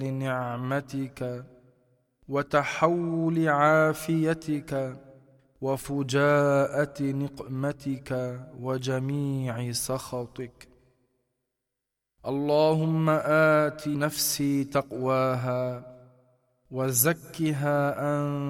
نعمتك وتحول عافيتك وفجاءة نقمتك وجميع سخطك. اللهم آت نفسي تقواها وزكها أنت